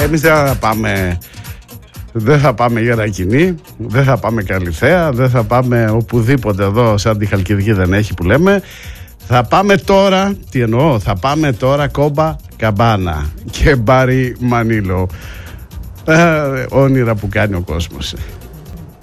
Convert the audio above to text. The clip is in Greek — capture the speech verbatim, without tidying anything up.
Εμείς δεν θα πάμε, δεν θα πάμε Γερακινή, δεν θα πάμε Καλυθέα, δεν θα πάμε οπουδήποτε εδώ, σαν τη Χαλκιδική δεν έχει που λέμε. Θα πάμε τώρα, τι εννοώ, θα πάμε τώρα Κόμπα Καμπάνα και Μπάρι Μανίλο. Ε, όνειρα που κάνει ο κόσμος.